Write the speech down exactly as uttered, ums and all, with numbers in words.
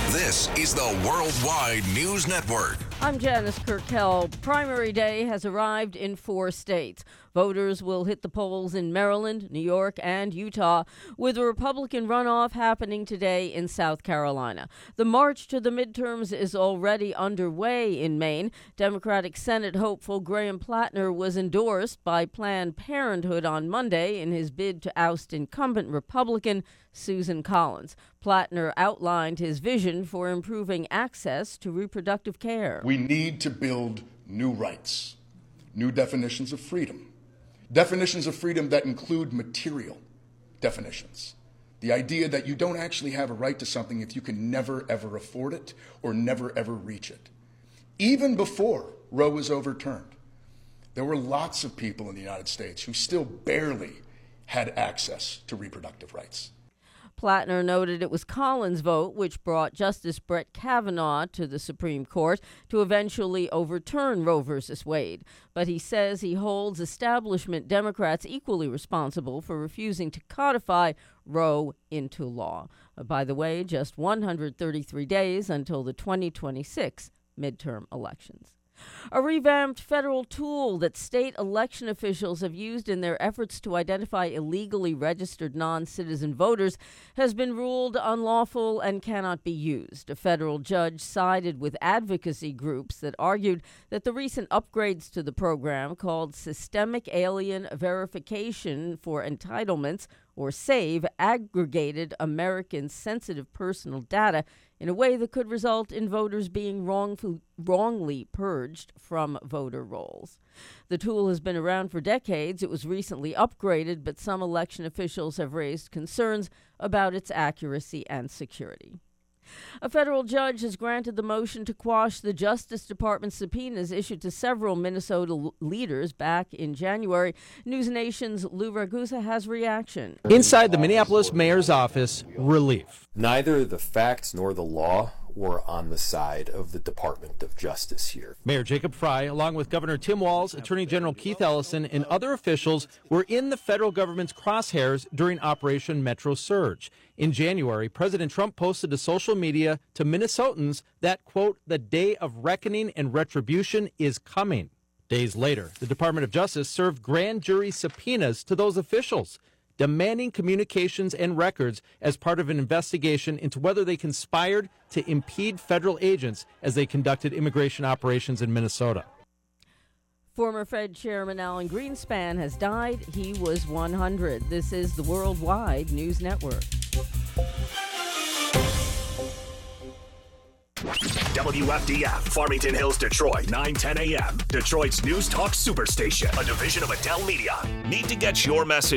This is the Worldwide News Network. I'm Janice Kirkell. Primary day has arrived in four states. Voters will hit the polls in Maryland, New York, and Utah, with a Republican runoff happening today in South Carolina. The march to the midterms is already underway in Maine. Democratic Senate hopeful Graham Plattner was endorsed by Planned Parenthood on Monday in his bid to oust incumbent Republican Susan Collins. Plattner outlined his vision for improving access to reproductive care. We need to build new rights, new definitions of freedom. Definitions of freedom that include material definitions. The idea that you don't actually have a right to something if you can never, ever afford it or never, ever reach it. Even before Roe was overturned, there were lots of people in the United States who still barely had access to reproductive rights. Plattner noted it was Collins' vote which brought Justice Brett Kavanaugh to the Supreme Court to eventually overturn Roe v. Wade. But he says he holds establishment Democrats equally responsible for refusing to codify Roe into law. Uh, by the way, just one hundred thirty-three days until the twenty twenty-six midterm elections. A revamped federal tool that state election officials have used in their efforts to identify illegally registered non-citizen voters has been ruled unlawful and cannot be used. A federal judge sided with advocacy groups that argued that the recent upgrades to the program, called Systemic Alien Verification for Entitlements, or SAVE, aggregated Americans' sensitive personal data in a way that could result in voters being wrongful, wrongly purged from voter rolls. The tool has been around for decades. It was recently upgraded, but some election officials have raised concerns about its accuracy and security. A federal judge has granted the motion to quash the Justice Department subpoenas issued to several Minnesota l- leaders back in January. News Nation's Lou Ragusa has reaction. Inside the Minneapolis mayor's office, relief. Neither the facts nor the law were on the side of the Department of Justice here. Mayor Jacob Frey, along with Governor Tim Walz, Attorney General Keith Ellison, and other officials were in the federal government's crosshairs during Operation Metro Surge. In January, President Trump posted to social media to Minnesotans that, quote, the day of reckoning and retribution is coming. Days later, the Department of Justice served grand jury subpoenas to those officials, demanding communications and records as part of an investigation into whether they conspired to impede federal agents as they conducted immigration operations in Minnesota. Former Fed Chairman Alan Greenspan has died. He was one hundred. This is the Worldwide News Network. W F D F, Farmington Hills, Detroit, nine ten a.m. Detroit's News Talk Superstation, a division of Adele Media. Need to get your message